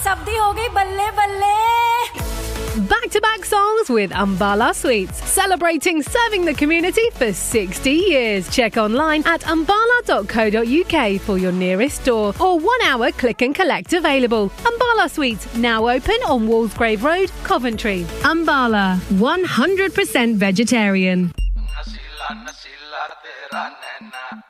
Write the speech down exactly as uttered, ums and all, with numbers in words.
सब्दी हो गई बल्ले बल्ले. Back-to-back songs with Ambala Sweets, celebrating serving the community for sixty years. Check online at ambala dot co dot uk for your nearest store or one-hour click and collect available. Ambala Sweets, now open on Walsgrave Road, Coventry. Ambala, one hundred percent vegetarian.